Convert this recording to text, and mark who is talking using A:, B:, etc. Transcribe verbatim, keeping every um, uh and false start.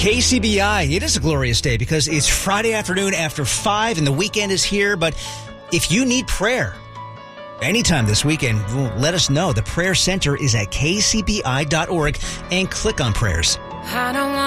A: K C B I, it is a glorious day because it's Friday afternoon after five and the weekend is here. But if you need prayer anytime this weekend, let us know. The prayer center is at k c b i dot org and click on prayers.
B: I don't want